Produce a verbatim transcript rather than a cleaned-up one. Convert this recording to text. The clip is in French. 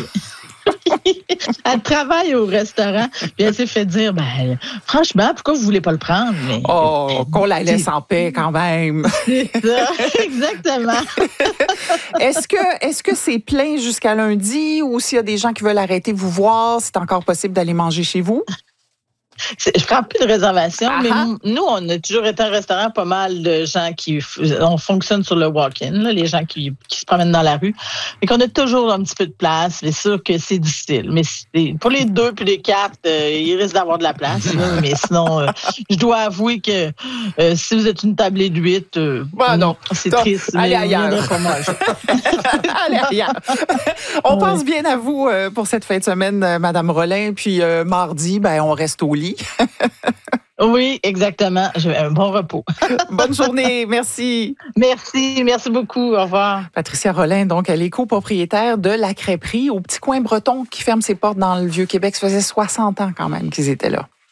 Elle travaille au restaurant, puis elle s'est fait dire, ben, franchement, pourquoi vous voulez pas le prendre? Mais, oh, qu'on la laisse en paix quand même. C'est ça, exactement. Est-ce que, est-ce que c'est plein jusqu'à lundi ou s'il y a des gens qui veulent arrêter vous voir, c'est encore possible d'aller manger chez vous? C'est, je prends plus de réservation, Ah mais ah. m- nous, on a toujours été un restaurant, pas mal de gens qui... f- On fonctionne sur le walk-in, là, les gens qui, qui se promènent dans la rue. Et qu'on a toujours un petit peu de place. C'est sûr que c'est difficile. Mais c'est- pour les deux puis les quatre, euh, il risque d'avoir de la place. Là, mais sinon, euh, je dois avouer que euh, si vous êtes une tablée de huit, euh, Bah non. c'est Donc, triste. allez Mais vous ailleurs. viendrez pas manger. Allez, ailleurs. On Oui. pense bien à vous euh, pour cette fin de semaine, euh, Madame Rollin. Puis euh, mardi, ben, on reste au lit. Oui, exactement. J'ai un bon repos. Bonne journée. Merci. Merci, merci beaucoup. Au revoir. Patricia Rollin, donc, elle est copropriétaire de la crêperie au Petit Coin Breton qui ferme ses portes dans le Vieux-Québec. Ça faisait soixante ans quand même qu'ils étaient là.